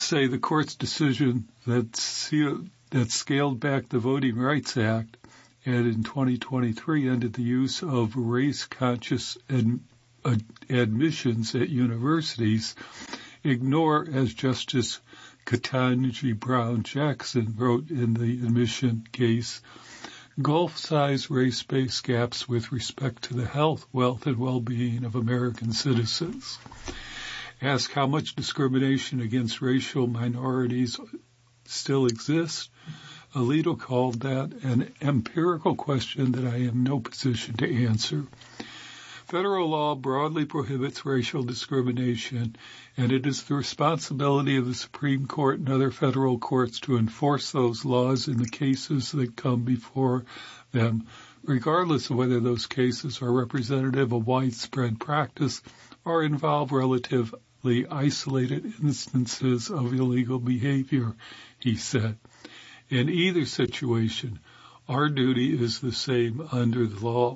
say the court's decision that scaled back the Voting Rights Act and in 2023 ended the use of race-conscious admissions at universities ignore, as Justice Ketanji Brown Jackson wrote in the admission case, gulf-sized race-based gaps with respect to the health, wealth, and well-being of American citizens. Ask how much discrimination against racial minorities still exists. Alito called that an empirical question that I am in no position to answer. Federal law broadly prohibits racial discrimination, and it is the responsibility of the Supreme Court and other federal courts to enforce those laws in the cases that come before them, regardless of whether those cases are representative of widespread practice or involve relatively isolated instances of illegal behavior, he said. In either situation, our duty is the same under the law.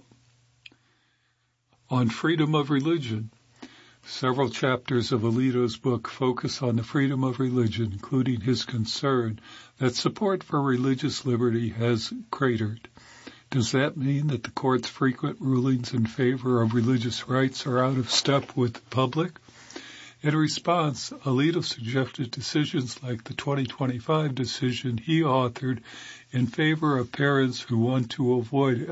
On freedom of religion, several chapters of Alito's book focus on the freedom of religion, including his concern that support for religious liberty has cratered. Does that mean that the court's frequent rulings in favor of religious rights are out of step with the public? In response, Alito suggested decisions like the 2025 decision he authored in favor of parents who want to avoid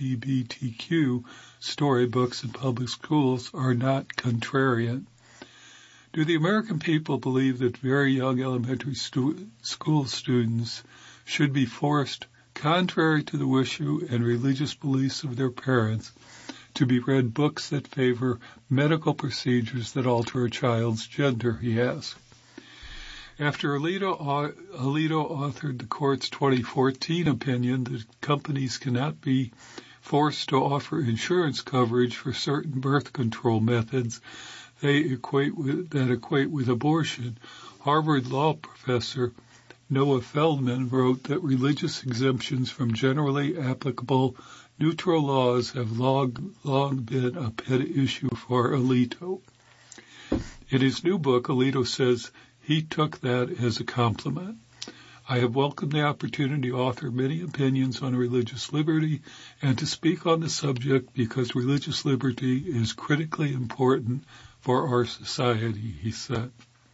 LGBTQ storybooks in public schools are not contrarian. Do the American people believe that very young elementary school students should be forced, contrary to the wish and religious beliefs of their parents, to be read books that favor medical procedures that alter a child's gender, he asked. After Alito authored the court's 2014 opinion that companies cannot be forced to offer insurance coverage for certain birth control methods that equate with abortion, Harvard law professor Noah Feldman wrote that religious exemptions from generally applicable neutral laws have long been a pet issue for Alito. In his new book, Alito says he took that as a compliment. I have welcomed the opportunity to author many opinions on religious liberty and to speak on the subject because religious liberty is critically important for our society, he said.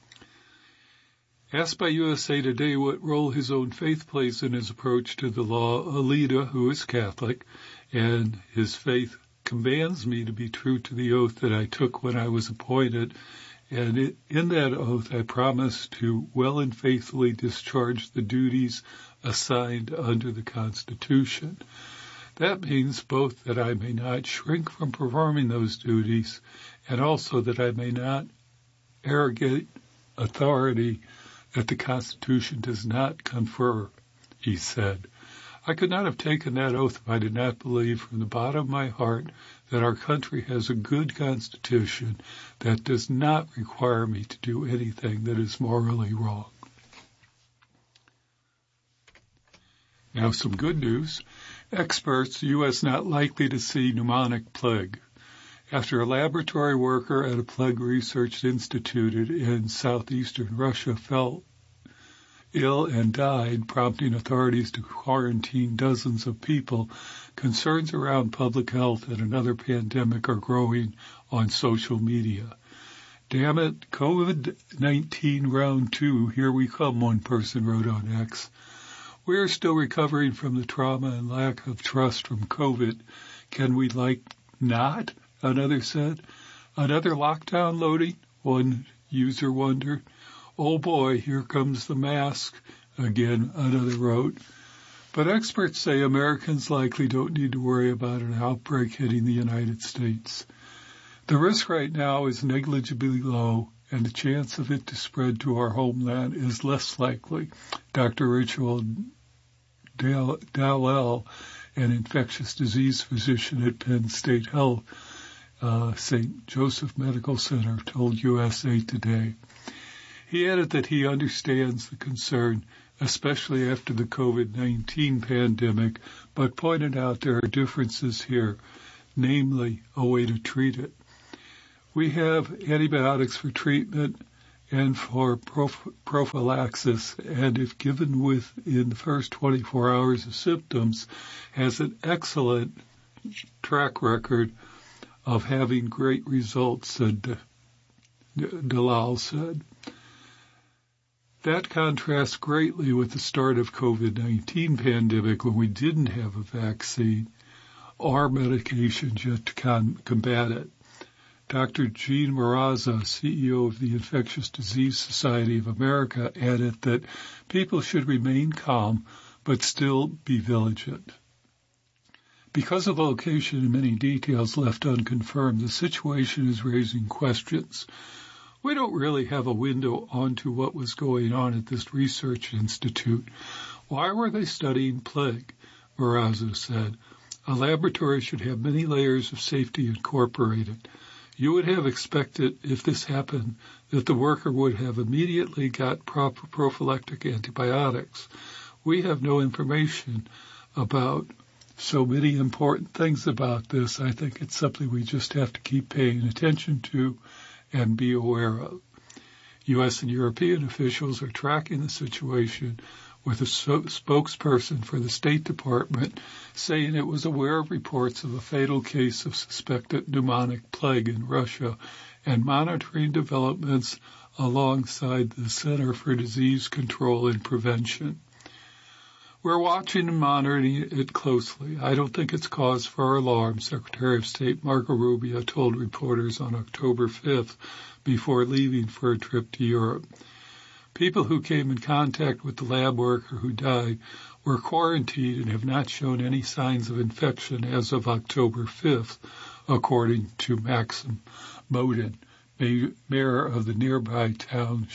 Asked by USA Today what role his own faith plays in his approach to the law, Alito, who is Catholic, and his faith commands me to be true to the oath that I took when I was appointed, and in that oath I promise to well and faithfully discharge the duties assigned under the Constitution. That means both that I may not shrink from performing those duties and also that I may not arrogate authority that the Constitution does not confer, he said. I could not have taken that oath if I did not believe from the bottom of my heart that our country has a good Constitution that does not require me to do anything that is morally wrong. Now some good news. Experts, the U.S. not likely to see pneumonic plague. After a laboratory worker at a plague research institute in southeastern Russia fell ill and died, prompting authorities to quarantine dozens of people, concerns around public health and another pandemic are growing on social media. Damn it, COVID-19 round 2, here we come, one person wrote on X. We are still recovering from the trauma and lack of trust from COVID. Can we not? Another said. Another lockdown loading? One user wondered. Oh boy, here comes the mask. Again, another wrote. But experts say Americans likely don't need to worry about an outbreak hitting the United States. The risk right now is negligibly low, and the chance of it to spread to our homeland is less likely. Dr. Rachel Dowell, an infectious disease physician at Penn State Health, St. Joseph Medical Center, told USA Today. He added that he understands the concern, especially after the COVID-19 pandemic, but pointed out there are differences here, namely a way to treat it. We have antibiotics for treatment and for prophylaxis, and if given within the first 24 hours of symptoms, has an excellent track record of having great results, said Dalal said. That contrasts greatly with the start of COVID-19 pandemic when we didn't have a vaccine or medications yet to combat it. Dr. Jean Maraza, CEO of the Infectious Disease Society of America, added that people should remain calm but still be vigilant. Because of the location and many details left unconfirmed, the situation is raising questions. We don't really have a window onto what was going on at this research institute. Why were they studying plague? Maraza said. A laboratory should have many layers of safety incorporated. You would have expected, if this happened, that the worker would have immediately got proper prophylactic antibiotics. We have no information about so many important things about this. I think it's something we just have to keep paying attention to and be aware of. U.S. and European officials are tracking the situation, with a spokesperson for the State Department saying it was aware of reports of a fatal case of suspected pneumonic plague in Russia and monitoring developments alongside the Center for Disease Control and Prevention. We're watching and monitoring it closely. I don't think it's cause for alarm, Secretary of State Marco Rubio told reporters on October 5th before leaving for a trip to Europe. People who came in contact with the lab worker who died were quarantined and have not shown any signs of infection as of October 5th, according to Maxim Modin, mayor of the nearby town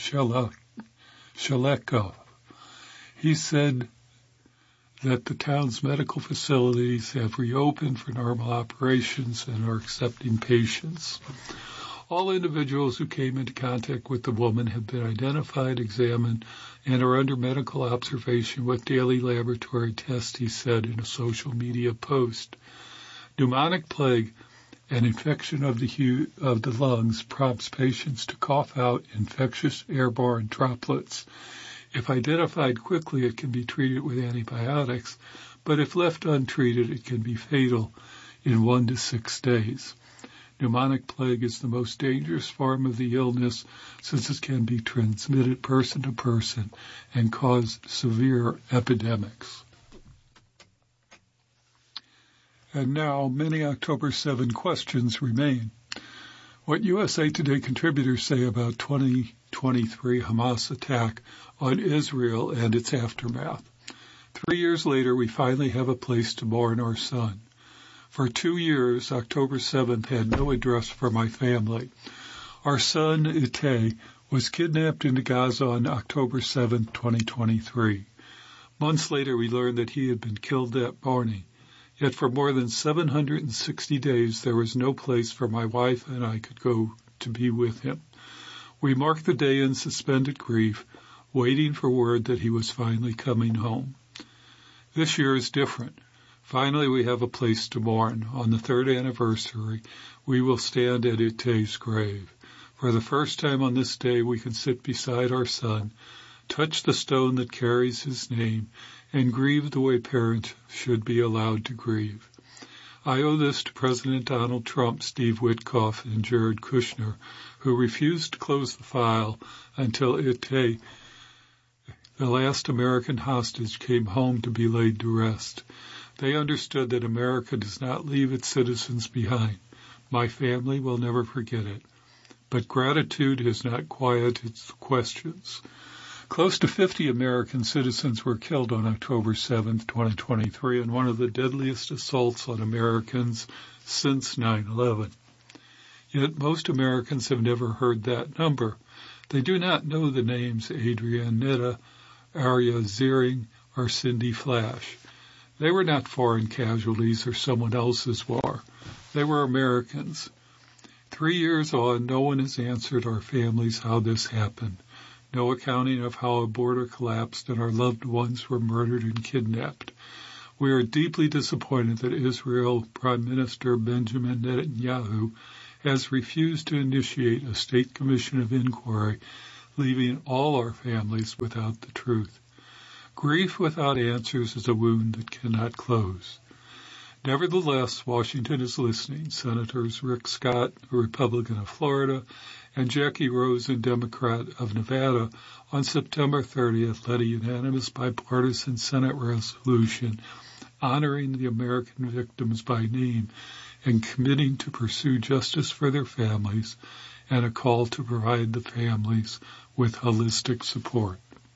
Shalekov. He said that the town's medical facilities have reopened for normal operations and are accepting patients. All individuals who came into contact with the woman have been identified, examined, and are under medical observation with daily laboratory tests, he said in a social media post. Pneumonic plague, an infection of the lungs, prompts patients to cough out infectious airborne droplets. If identified quickly, it can be treated with antibiotics, but if left untreated, it can be fatal in 1 to 6 days. Pneumonic plague is the most dangerous form of the illness since it can be transmitted person to person and cause severe epidemics. And now, many October 7 questions remain. What USA Today contributors say about 2023 Hamas attack on Israel and its aftermath. 3 years later, we finally have a place to mourn our son. For 2 years, October 7th had no address for my family. Our son, Itay, was kidnapped into Gaza on October 7th, 2023. Months later, we learned that he had been killed that morning. Yet for more than 760 days, there was no place for my wife and I could go to be with him. We marked the day in suspended grief, waiting for word that he was finally coming home. This year is different. Finally, we have a place to mourn. On the 3rd anniversary, we will stand at Itay's grave. For the first time on this day, we can sit beside our son, touch the stone that carries his name, and grieve the way parents should be allowed to grieve. I owe this to President Donald Trump, Steve Witkoff, and Jared Kushner, who refused to close the file until Itay, the last American hostage, came home to be laid to rest. They understood that America does not leave its citizens behind. My family will never forget it. But gratitude has not quieted its questions. Close to 50 American citizens were killed on October 7th, 2023, in one of the deadliest assaults on Americans since 9/11. Yet most Americans have never heard that number. They do not know the names Adrienne Netta, Arya Ziering, or Cindy Flash. They were not foreign casualties or someone else's war. They were Americans. 3 years on, no one has answered our families how this happened. No accounting of how a border collapsed and our loved ones were murdered and kidnapped. We are deeply disappointed that Israel Prime Minister Benjamin Netanyahu has refused to initiate a state commission of inquiry leaving all our families without the truth. Grief without answers is a wound that cannot close. Nevertheless, Washington is listening. Senators Rick Scott, a Republican of Florida, and Jackie Rosen, Democrat of Nevada, on September 30th led a unanimous bipartisan Senate resolution honoring the American victims by name and committing to pursue justice for their families and a call to provide the families with holistic support.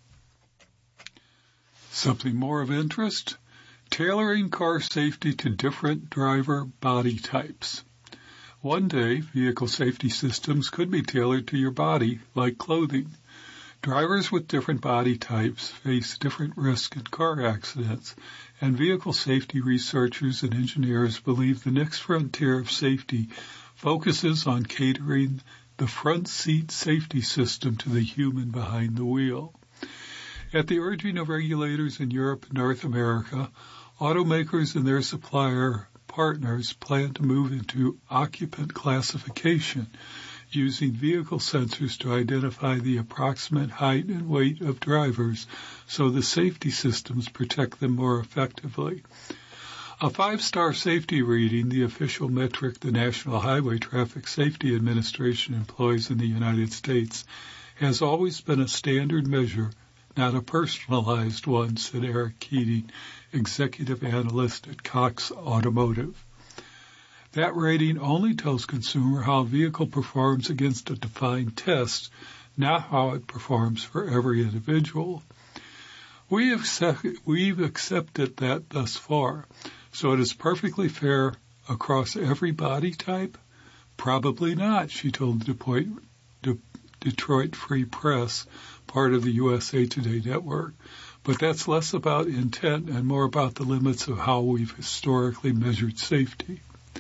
Something more of interest? Tailoring car safety to different driver body types. One day, vehicle safety systems could be tailored to your body like clothing. Drivers with different body types face different risks in car accidents, and vehicle safety researchers and engineers believe the next frontier of safety focuses on catering the front seat safety system to the human behind the wheel. At the urging of regulators in Europe and North America, automakers and their supplier partners plan to move into occupant classification, using vehicle sensors to identify the approximate height and weight of drivers so the safety systems protect them more effectively. A 5-star safety rating, the official metric the National Highway Traffic Safety Administration employs in the United States, has always been a standard measure, not a personalized one, said Eric Keating, executive analyst at Cox Automotive. That rating only tells consumer how a vehicle performs against a defined test, not how it performs for every individual. We've accepted that thus far, so it is perfectly fair across every body type? Probably not, she told the Detroit Free Press, part of the USA Today network. But that's less about intent and more about the limits of how we've historically measured safety.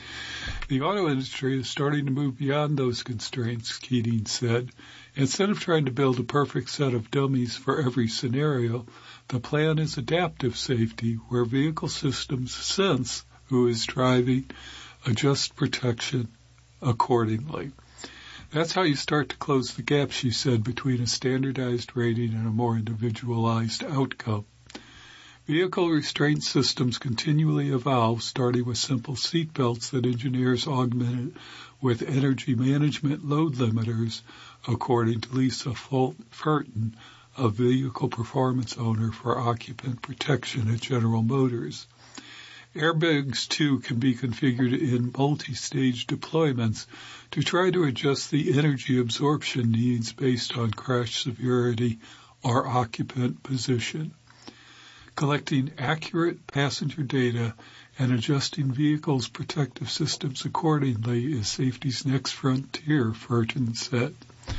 The auto industry is starting to move beyond those constraints, Keating said. Instead of trying to build a perfect set of dummies for every scenario, the plan is adaptive safety, where vehicle systems sense who is driving, adjust protection accordingly. That's how you start to close the gap, she said, between a standardized rating and a more individualized outcome. Vehicle restraint systems continually evolve, starting with simple seat belts that engineers augmented with energy management load limiters, according to Lisa Fulton, a vehicle performance owner for occupant protection at General Motors. Airbags, too, can be configured in multi-stage deployments to try to adjust the energy absorption needs based on crash severity or occupant position. Collecting accurate passenger data and adjusting vehicles' protective systems accordingly is safety's next frontier, Fulton said.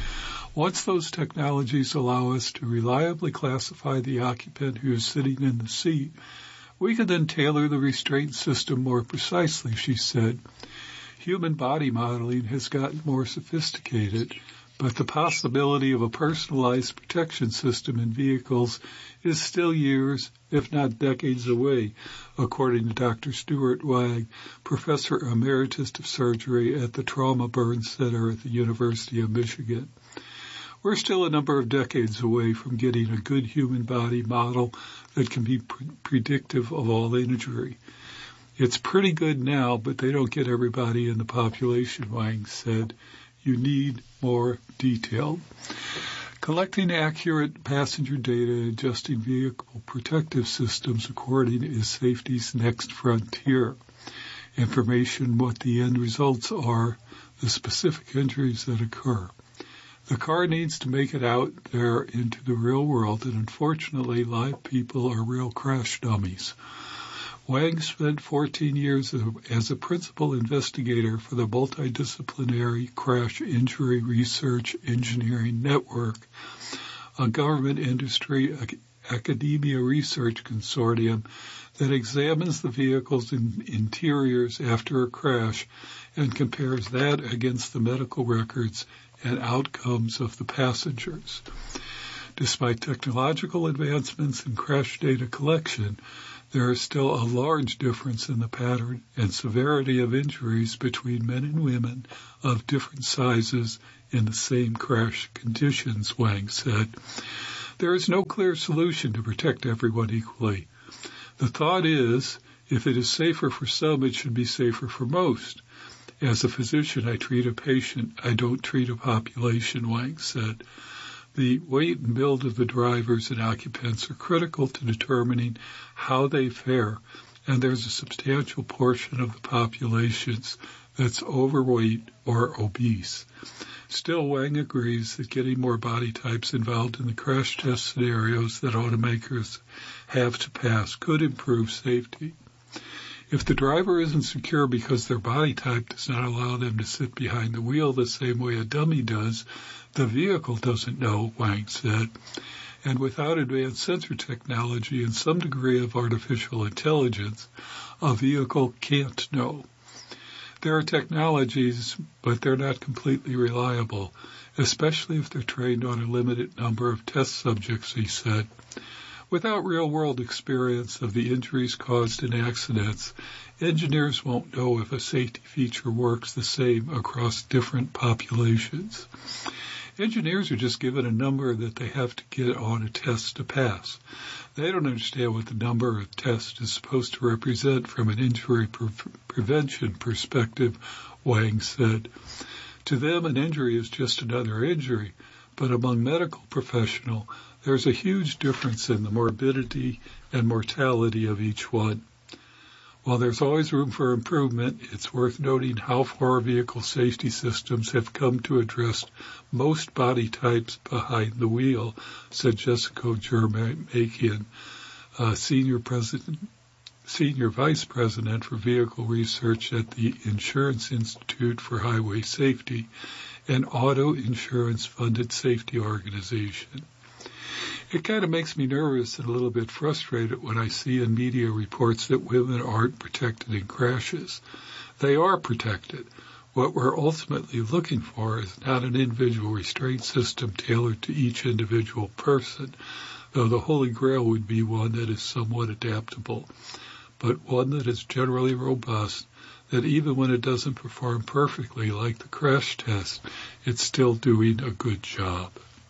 Once those technologies allow us to reliably classify the occupant who is sitting in the seat, we can then tailor the restraint system more precisely, she said. Human body modeling has gotten more sophisticated, but the possibility of a personalized protection system in vehicles is still years, if not decades away, according to Dr. Stuart Wagg, Professor Emeritus of Surgery at the Trauma Burn Center at the University of Michigan. We're still a number of decades away from getting a good human body model that can be predictive of all injury. It's pretty good now, but they don't get everybody in the population, Wang said. You need more detail. Collecting accurate passenger data and adjusting vehicle protective systems accordingly is safety's next frontier. Information, what the end results are, the specific injuries that occur. The car needs to make it out there into the real world, and unfortunately, live people are real crash dummies. Wang spent 14 years as a principal investigator for the Multidisciplinary Crash Injury Research Engineering Network, a government industry academia research consortium that examines the vehicle's interiors after a crash and compares that against the medical records and outcomes of the passengers. Despite technological advancements in crash data collection, There is still a large difference in the pattern and severity of injuries between men and women of different sizes in the same crash conditions, Wang said. There is no clear solution to protect everyone equally. The thought is, if it is safer for some, it should be safer for most. As a physician, I treat a patient. I don't treat a population, Wang said. The weight and build of the drivers and occupants are critical to determining how they fare, and there's a substantial portion of the populations that's overweight or obese. Still, Wang agrees that getting more body types involved in the crash test scenarios that automakers have to pass could improve safety. If the driver isn't secure because their body type does not allow them to sit behind the wheel the same way a dummy does, the vehicle doesn't know, Wang said. And without advanced sensor technology and some degree of artificial intelligence, a vehicle can't know. There are technologies, but they're not completely reliable, especially if they're trained on a limited number of test subjects, he said. Without real-world experience of the injuries caused in accidents, engineers won't know if a safety feature works the same across different populations. Engineers are just given a number that they have to get on a test to pass. They don't understand what the number of tests is supposed to represent from an injury prevention perspective, Wang said. To them, an injury is just another injury, but among medical professionals, there's a huge difference in the morbidity and mortality of each one. While there's always room for improvement, it's worth noting how far vehicle safety systems have come to address most body types behind the wheel, said Jessica Jermakian, Senior Vice President for Vehicle Research at the Insurance Institute for Highway Safety, an auto insurance-funded safety organization. It kind of makes me nervous and a little bit frustrated when I see in media reports that women aren't protected in crashes. They are protected. What we're ultimately looking for is not an individual restraint system tailored to each individual person, though the Holy Grail would be one that is somewhat adaptable, but one that is generally robust, that even when it doesn't perform perfectly like the crash test, it's still doing a good job.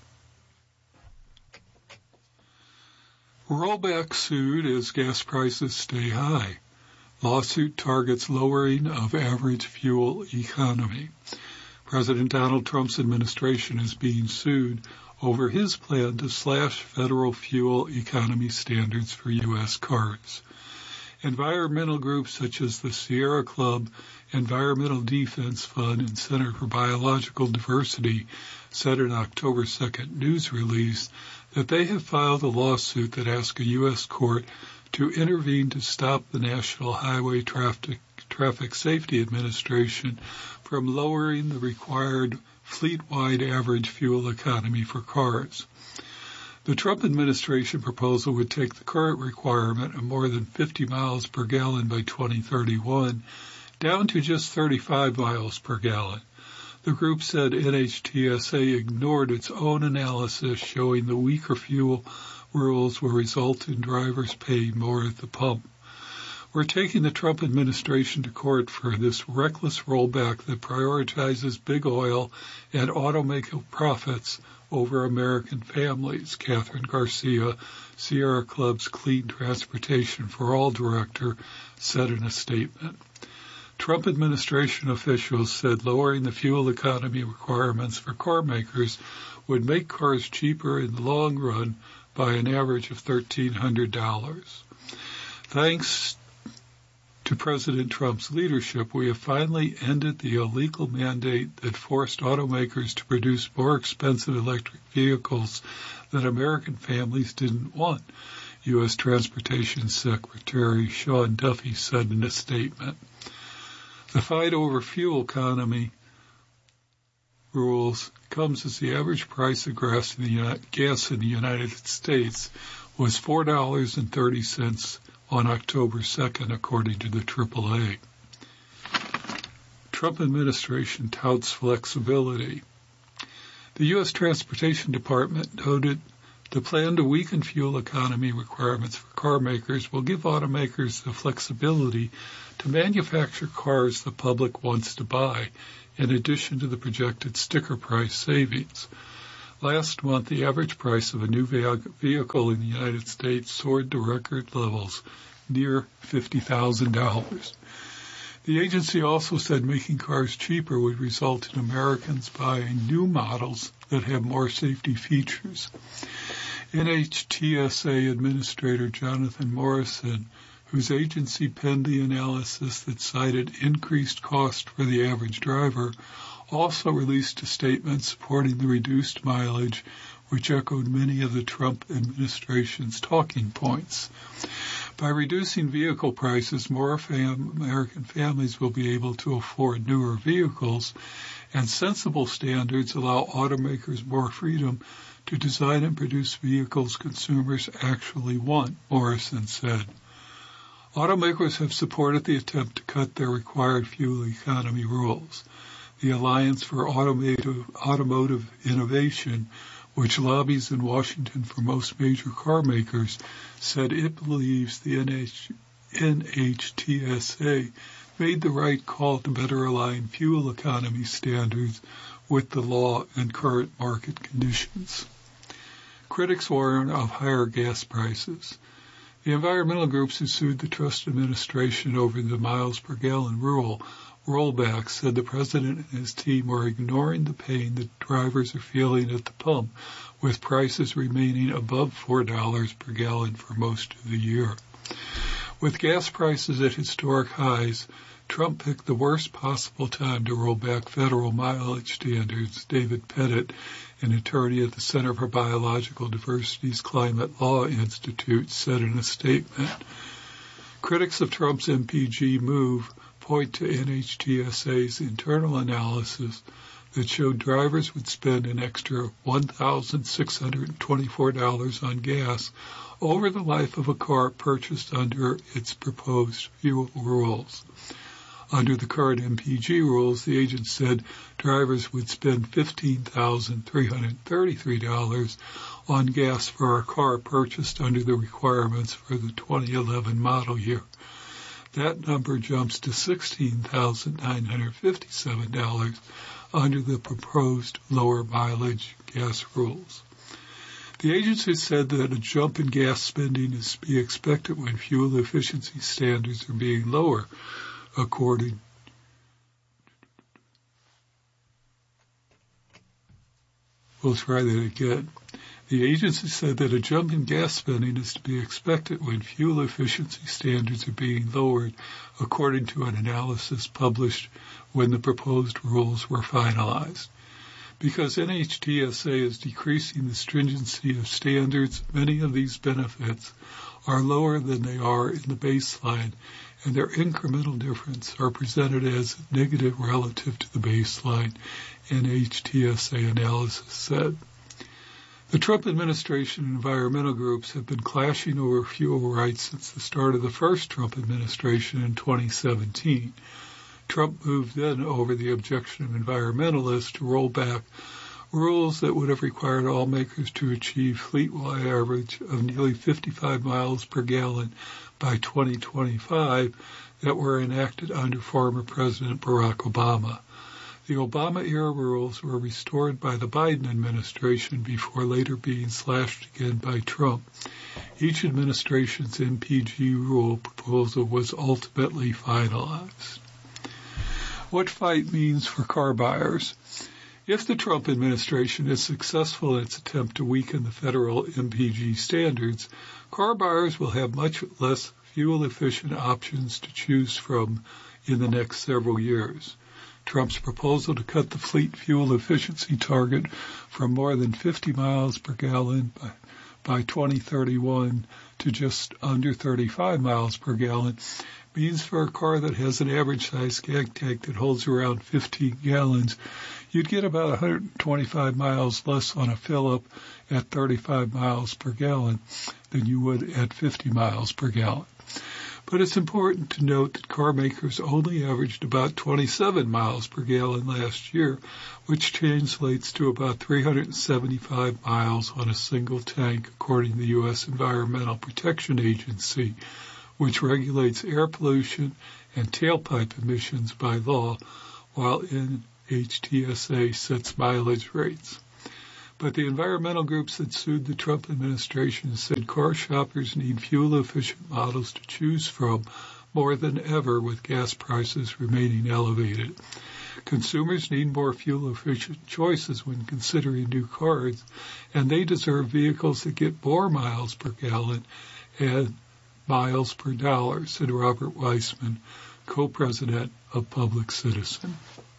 Rollback sued as gas prices stay high. Lawsuit targets lowering of average fuel economy. President Donald Trump's administration is being sued over his plan to slash federal fuel economy standards for U.S. cars. Environmental groups such as the Sierra Club, Environmental Defense Fund, and Center for Biological Diversity said in October 2nd news release that they have filed a lawsuit that asks a U.S. court to intervene to stop the National Highway Traffic Safety Administration from lowering the required fleet-wide average fuel economy for cars. The Trump administration proposal would take the current requirement of more than 50 miles per gallon by 2031 down to just 35 miles per gallon. The group said NHTSA ignored its own analysis showing the weaker fuel rules will result in drivers paying more at the pump. We're taking the Trump administration to court for this reckless rollback that prioritizes big oil and automaker profits over American families, Catherine Garcia, Sierra Club's Clean Transportation for All director, said in a statement. Trump administration officials said lowering the fuel economy requirements for car makers would make cars cheaper in the long run by an average of $1,300. Thanks to President Trump's leadership, we have finally ended the illegal mandate that forced automakers to produce more expensive electric vehicles that American families didn't want, U.S. Transportation Secretary Sean Duffy said in a statement. The fight over fuel economy rules comes as the average price of gas in the United States was $4.30 on October 2nd, according to the AAA. Trump administration touts flexibility. The U.S. Transportation Department noted The plan to weaken fuel economy requirements for car makers will give automakers the flexibility to manufacture cars the public wants to buy, in addition to the projected sticker price savings. Last month, the average price of a new vehicle in the United States soared to record levels, near $50,000. The agency also said making cars cheaper would result in Americans buying new models that have more safety features. NHTSA Administrator Jonathan Morrison, whose agency penned the analysis that cited increased cost for the average driver, also released a statement supporting the reduced mileage, which echoed many of the Trump administration's talking points. By reducing vehicle prices, more American families will be able to afford newer vehicles, and sensible standards allow automakers more freedom to design and produce vehicles consumers actually want, Morrison said. Automakers have supported the attempt to cut their required fuel economy rules. The Alliance for Automotive Innovation, which lobbies in Washington for most major car makers, said it believes the NHTSA made the right call to better align fuel economy standards with the law and current market conditions. Critics warn of higher gas prices. The environmental groups who sued the Trump administration over the miles per gallon rule rollback said the president and his team were ignoring the pain that drivers are feeling at the pump, with prices remaining above $4 per gallon for most of the year. With gas prices at historic highs, Trump picked the worst possible time to roll back federal mileage standards, David Pettit, an attorney at the Center for Biological Diversity's Climate Law Institute, said in a statement. Critics of Trump's MPG move point to NHTSA's internal analysis that showed drivers would spend an extra $1,624 on gas over the life of a car purchased under its proposed fuel rules. Under the current MPG rules, the agent said drivers would spend $15,333 on gas for a car purchased under the requirements for the 2011 model year. That number jumps to $16,957 under the proposed lower mileage gas rules. The agency said that a jump in gas spending is to be expected when fuel efficiency standards are being lower, according We'll try that again. The agency said that a jump in gas spending is to be expected when fuel efficiency standards are being lowered, according to an analysis published when the proposed rules were finalized. Because NHTSA is decreasing the stringency of standards, many of these benefits are lower than they are in the baseline, and their incremental difference are presented as negative relative to the baseline, NHTSA analysis said. The Trump administration and environmental groups have been clashing over fuel rights since the start of the first Trump administration in 2017. Trump moved then over the objection of environmentalists to roll back rules that would have required all makers to achieve fleet-wide average of nearly 55 miles per gallon by 2025 that were enacted under former President Barack Obama. The Obama-era rules were restored by the Biden administration before later being slashed again by Trump. Each administration's MPG rule proposal was ultimately finalized. What FIGHT means for car buyers. If the Trump administration is successful in its attempt to weaken the federal MPG standards, car buyers will have much less fuel-efficient options to choose from in the next several years. Trump's proposal to cut the fleet fuel efficiency target from more than 50 miles per gallon by 2031 to just under 35 miles per gallon means for a car that has an average size gas tank that holds around 15 gallons, you'd get about 125 miles less on a fill-up at 35 miles per gallon than you would at 50 miles per gallon. But it's important to note that car makers only averaged about 27 miles per gallon last year, which translates to about 375 miles on a single tank, according to the U.S. Environmental Protection Agency, which regulates air pollution and tailpipe emissions by law, while NHTSA sets mileage rates. But the environmental groups that sued the Trump administration said car shoppers need fuel-efficient models to choose from more than ever, with gas prices remaining elevated. Consumers need more fuel-efficient choices when considering new cars, and they deserve vehicles that get more miles per gallon and miles per dollar, said Robert Weissman, co-president of Public Citizen.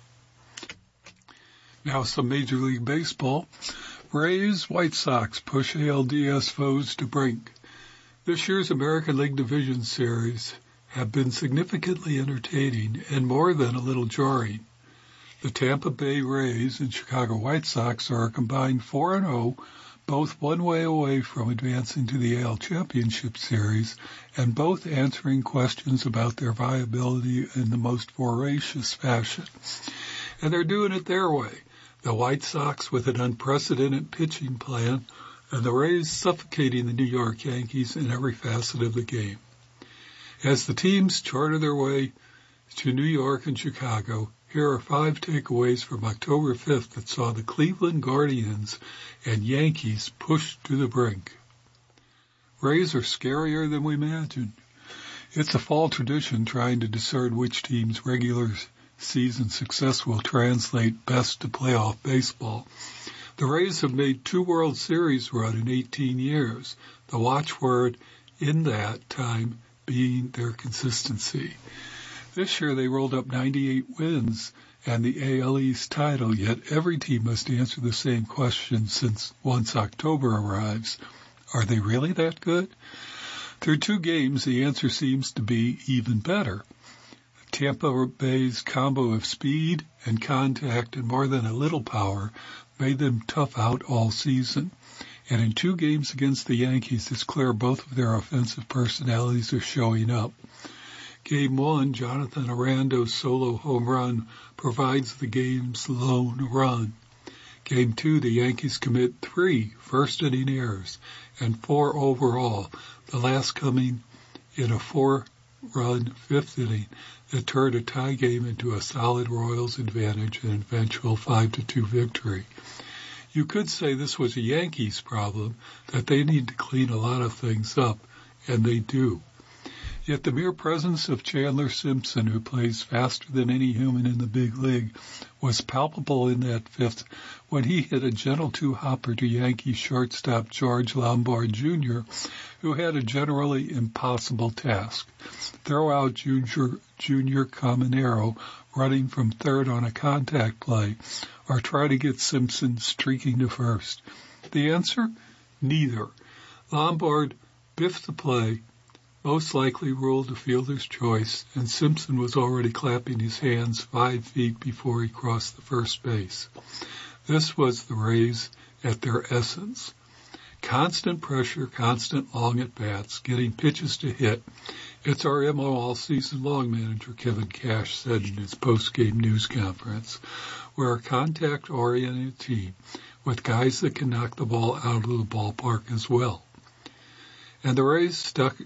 Now some Major League Baseball. Rays, White Sox push ALDS foes to brink. This year's American League Division Series have been significantly entertaining and more than a little jarring. The Tampa Bay Rays and Chicago White Sox are a combined 4-0, both one way away from advancing to the AL Championship Series, and both answering questions about their viability in the most voracious fashion. And they're doing it their way. The White Sox with an unprecedented pitching plan, and the Rays suffocating the New York Yankees in every facet of the game. As the teams charter their way to New York and Chicago, here are 5 takeaways from October 5th that saw the Cleveland Guardians and Yankees pushed to the brink. Rays are scarier than we imagined. It's a fall tradition trying to discern which team's regular season success will translate best to playoff baseball. The Rays have made 2 World Series run in 18 years, the watchword in that time being their consistency. This year they rolled up 98 wins and the AL East title, yet every team must answer the same question since once October arrives. Are they really that good? Through 2 games, the answer seems to be even better. Tampa Bay's combo of speed and contact and more than a little power made them tough out all season. And in 2 games against the Yankees, it's clear both of their offensive personalities are showing up. Game 1, Jonathan Arando's solo home run provides the game's lone run. Game 2, the Yankees commit 3 first-inning errors and 4 overall, the last coming in a 4-run 5th inning that turned a tie game into a solid Royals advantage and eventual 5-2 victory. You could say this was a Yankees problem, that they need to clean a lot of things up, and they do. Yet the mere presence of Chandler Simpson, who plays faster than any human in the big league, was palpable in that 5th when he hit a gentle 2-hopper to Yankee shortstop George Lombard Jr., who had a generally impossible task. Throw out Junior Caminero running from third on a contact play, or try to get Simpson streaking to first. The answer? Neither. Lombard biffed the play, most likely ruled a fielder's choice, and Simpson was already clapping his hands 5 feet before he crossed the first base. This was the Rays at their essence. Constant pressure, constant long at-bats, getting pitches to hit. It's our MO all season long, manager Kevin Cash said in his post-game news conference. We're a contact-oriented team with guys that can knock the ball out of the ballpark as well. And the Rays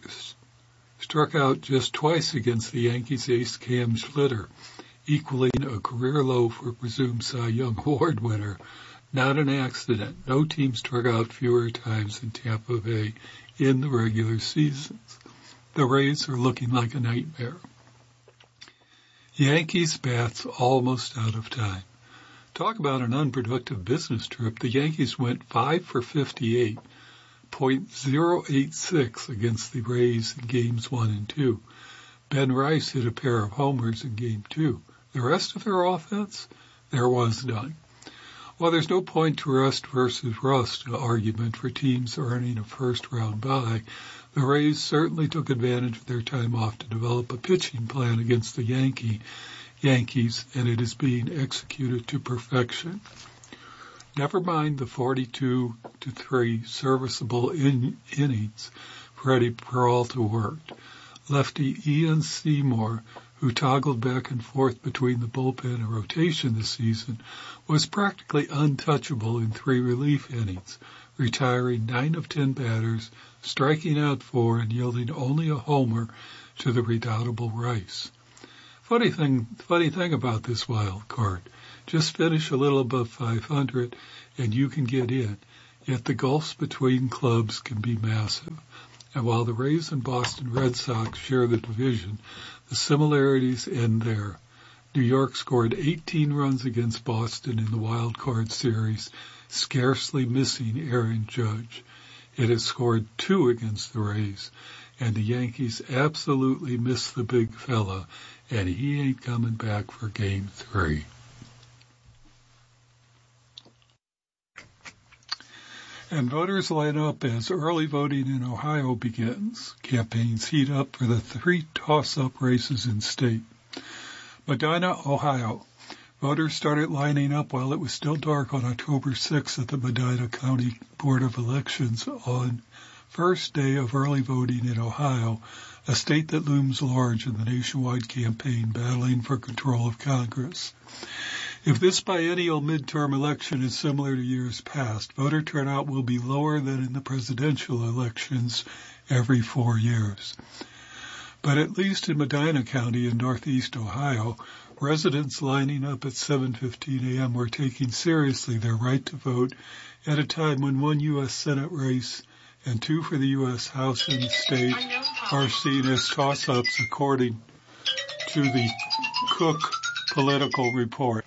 struck out just twice against the Yankees ace Cam Schlitter, equaling a career low for presumed Cy Young Award winner. Not an accident. No team struck out fewer times than Tampa Bay in the regular seasons. The Rays are looking like a nightmare. Yankees bats almost out of time. Talk about an unproductive business trip. The Yankees went 5 for 58. .086 against the Rays in games 1 and 2. Ben Rice hit a pair of homers in game 2. The rest of their offense? There was none. While there's no point to rust versus rust argument for teams earning a first-round bye, the Rays certainly took advantage of their time off to develop a pitching plan against the Yankees, and it is being executed to perfection. Never mind the 42-3 serviceable innings Freddie Peralta worked. Lefty Ian Seymour, who toggled back and forth between the bullpen and rotation this season, was practically untouchable in 3 relief innings, retiring 9 of 10 batters, striking out 4 and yielding only a homer to the redoubtable Rice. Funny thing about this wild card. Just finish a little above 500 and you can get in, yet the gulfs between clubs can be massive. And while the Rays and Boston Red Sox share the division, the similarities end there. New York scored 18 runs against Boston in the wild card series, scarcely missing Aaron Judge. It has scored 2 against the Rays, and the Yankees absolutely miss the big fella, and he ain't coming back for Game 3. And voters line up as early voting in Ohio begins. Campaigns heat up for the 3 toss-up races in state. Medina, Ohio. Voters started lining up while it was still dark on October 6th at the Medina County Board of Elections on first day of early voting in Ohio, a state that looms large in the nationwide campaign battling for control of Congress. If this biennial midterm election is similar to years past, voter turnout will be lower than in the presidential elections every 4 years. But at least in Medina County in northeast Ohio, residents lining up at 7:15 a.m. were taking seriously their right to vote at a time when 1 U.S. Senate race and 2 for the U.S. House and state are seen as toss-ups according to the Cook Political Report.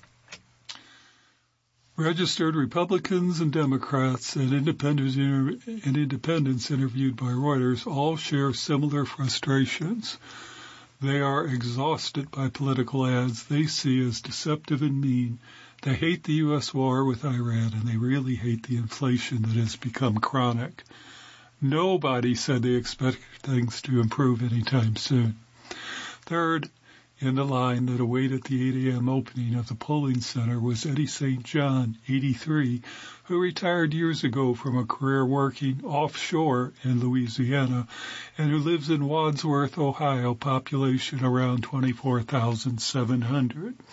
Registered Republicans and Democrats and independents interviewed by Reuters all share similar frustrations. They are exhausted by political ads they see as deceptive and mean. They hate the U.S. war with Iran, and they really hate the inflation that has become chronic. Nobody said they expect things to improve anytime soon. Third, in the line that awaited the 8 a.m. opening of the polling center was Eddie St. John, 83, who retired years ago from a career working offshore in Louisiana and who lives in Wadsworth, Ohio, population around 24,700.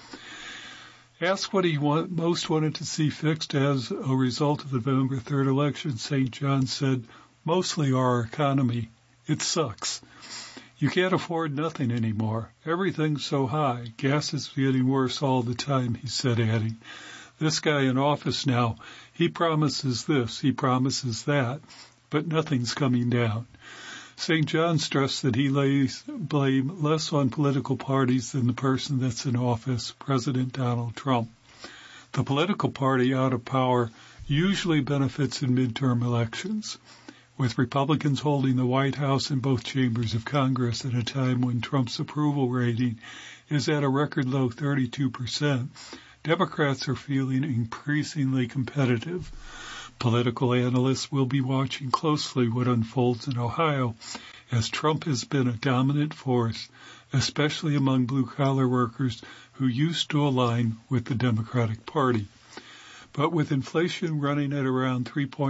Asked what he most wanted to see fixed as a result of the November 3rd election, St. John said, "Mostly our economy. It sucks. You can't afford nothing anymore. Everything's so high. Gas is getting worse all the time," he said, adding, "This guy in office now, he promises this, he promises that, but nothing's coming down." St. John stressed that he lays blame less on political parties than the person that's in office, President Donald Trump. The political party out of power usually benefits in midterm elections. With Republicans holding the White House and both chambers of Congress at a time when Trump's approval rating is at a record low 32%, Democrats are feeling increasingly competitive. Political analysts will be watching closely what unfolds in Ohio, as Trump has been a dominant force, especially among blue-collar workers who used to align with the Democratic Party. But with inflation running at around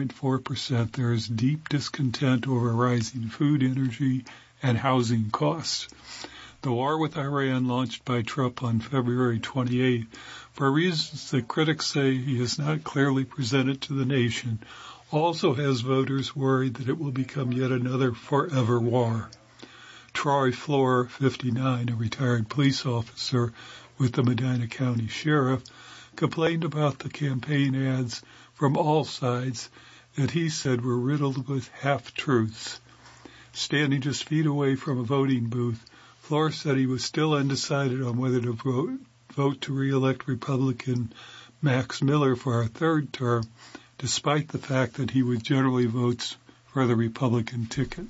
3.4%, there is deep discontent over rising food, energy, and housing costs. The war with Iran, launched by Trump on February 28, for reasons that critics say he has not clearly presented to the nation, also has voters worried that it will become yet another forever war. Troy Floor, 59, a retired police officer with the Medina County Sheriff, complained about the campaign ads from all sides that he said were riddled with half-truths. Standing just feet away from a voting booth, Flores said he was still undecided on whether to vote to re-elect Republican Max Miller for a 3rd term, despite the fact that he would generally vote for the Republican ticket.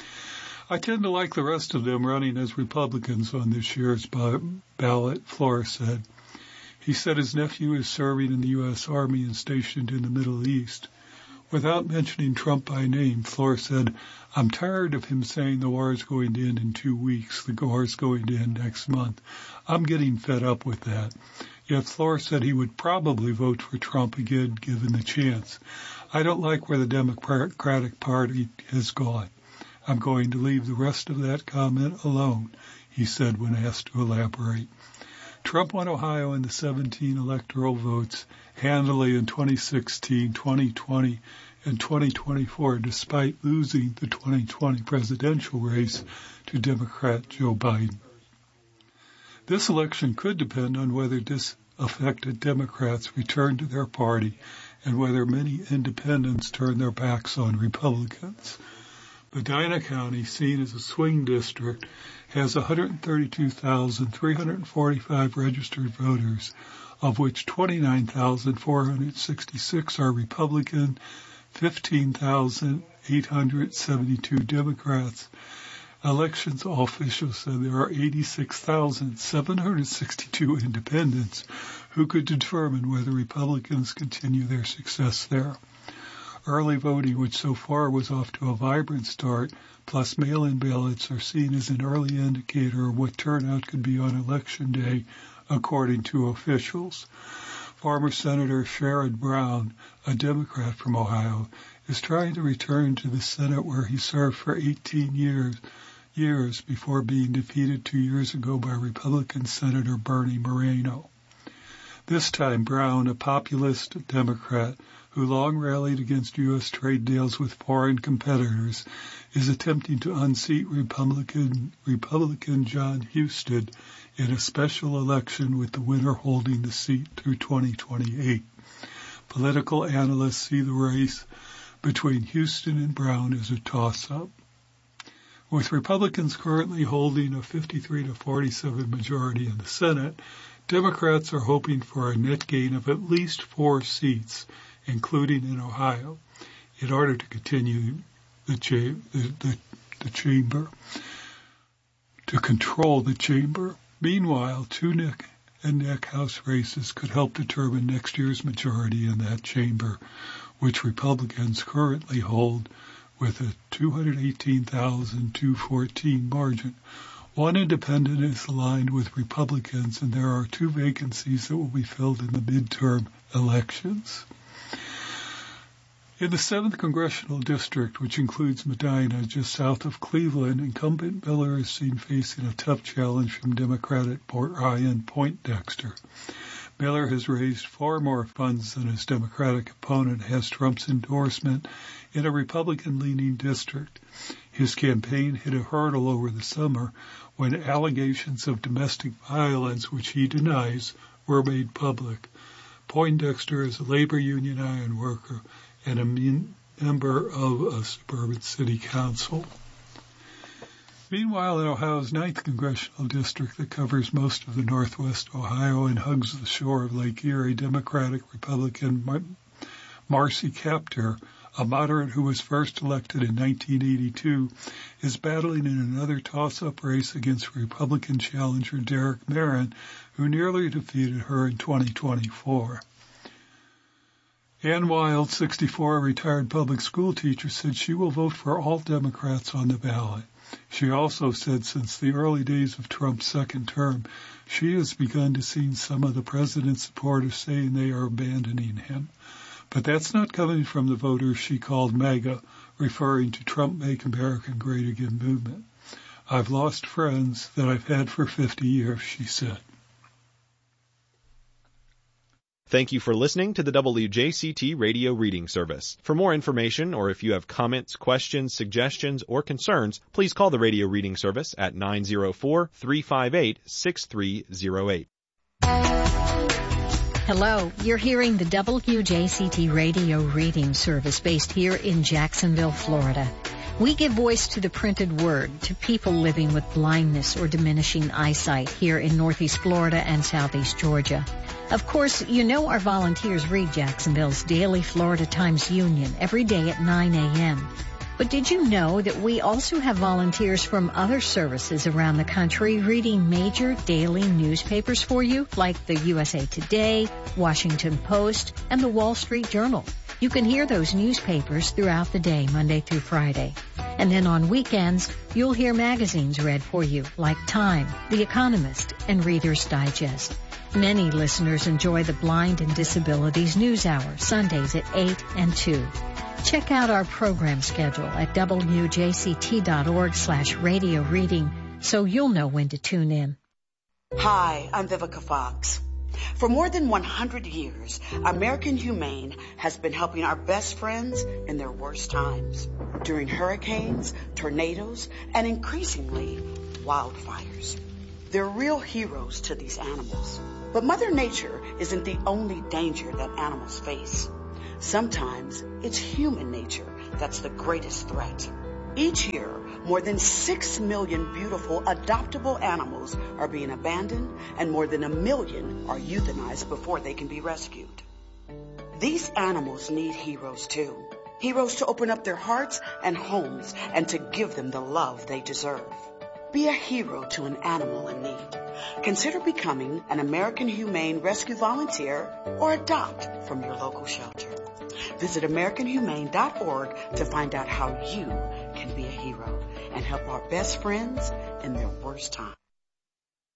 "I tend to like the rest of them running as Republicans on this year's ballot," Flores said. He said his nephew is serving in the U.S. Army and stationed in the Middle East. Without mentioning Trump by name, Flores said, "I'm tired of him saying the war is going to end in 2 weeks, the war is going to end next month. I'm getting fed up with that." Yet Flores said he would probably vote for Trump again given the chance. "I don't like where the Democratic Party has gone. I'm going to leave the rest of that comment alone, he said when asked to elaborate. Trump won Ohio in the 17 electoral votes handily in 2016, 2020, and 2024, despite losing the 2020 presidential race to Democrat Joe Biden. This election could depend on whether disaffected Democrats return to their party and whether many independents turn their backs on Republicans. Medina County, seen as a swing district, has 132,345 registered voters, of which 29,466 are Republican, 15,872 Democrats. Elections officials said there are 86,762 independents who could determine whether Republicans continue their success there. Early voting, which so far was off to a vibrant start, plus mail-in ballots are seen as an early indicator of what turnout could be on Election Day, according to officials. Former Senator Sherrod Brown, a Democrat from Ohio, is trying to return to the Senate where he served for 18 years before being defeated 2 years ago by Republican Senator Bernie Moreno. This time, Brown, a populist Democrat who long rallied against U.S. trade deals with foreign competitors, is attempting to unseat Republican John Husted in a special election with the winner holding the seat through 2028. Political analysts see the race between Houston and Brown as a toss-up. With Republicans currently holding a 53 to 47 majority in the Senate, Democrats are hoping for a net gain of at least 4 seats, including in Ohio, in order to continue the chamber, to control the chamber. Meanwhile, 2 neck and neck House races could help determine next year's majority in that chamber, which Republicans currently hold with a 218,214 margin. One independent is aligned with Republicans, and there are 2 vacancies that will be filled in the midterm elections. In the 7th Congressional District, which includes Medina, just south of Cleveland, incumbent Miller is seen facing a tough challenge from Democrat Brian Poindexter. Miller has raised far more funds than his Democratic opponent, has Trump's endorsement in a Republican-leaning district. His campaign hit a hurdle over the summer when allegations of domestic violence, which he denies, were made public. Poindexter is a labor union iron worker and a member of a suburban city council. Meanwhile, in Ohio's 9th Congressional District that covers most of the northwest Ohio and hugs the shore of Lake Erie, Democratic-Republican Marcy Kaptur, a moderate who was first elected in 1982, is battling in another toss-up race against Republican challenger Derek Merrin, who nearly defeated her in 2024. Ann Wild, 64, a retired public school teacher, said she will vote for all Democrats on the ballot. She also said since the early days of Trump's second term, she has begun to see some of the president's supporters saying they are abandoning him. But that's not coming from the voters she called MAGA, referring to Trump Make America Great Again movement. I've lost friends that I've had for 50 years, she said. Thank you for listening to the WJCT Radio Reading Service. For more information, or if you have comments, questions, suggestions, or concerns, please call the Radio Reading Service at 904-358-6308. Hello, you're hearing the WJCT Radio Reading Service based here in Jacksonville, Florida. We give voice to the printed word to people living with blindness or diminishing eyesight here in Northeast Florida and Southeast Georgia. Of course, you know our volunteers read Jacksonville's daily Florida Times Union every day at 9 a.m. But did you know that we also have volunteers from other services around the country reading major daily newspapers for you, like the USA Today, Washington Post, and the Wall Street Journal? You can hear those newspapers throughout the day, Monday through Friday. And then on weekends, you'll hear magazines read for you, like Time, The Economist, and Reader's Digest. Many listeners enjoy the Blind and Disabilities News Hour, Sundays at 8 and 2. Check out our program schedule at wjct.org/radio reading so you'll know when to tune in. Hi, I'm Vivica Fox. For more than 100 years, American Humane has been helping our best friends in their worst times, during hurricanes, tornadoes, and increasingly, wildfires. They're real heroes to these animals. But Mother Nature isn't the only danger that animals face. Sometimes it's human nature that's the greatest threat. Each year, more than 6 million beautiful adoptable animals are being abandoned, and more than 1 million are euthanized before they can be rescued. These animals need heroes too. Heroes to open up their hearts and homes and to give them the love they deserve. Be a hero to an animal in need. Consider becoming an American Humane Rescue Volunteer or adopt from your local shelter. Visit AmericanHumane.org to find out how you can be a hero and help our best friends in their worst time.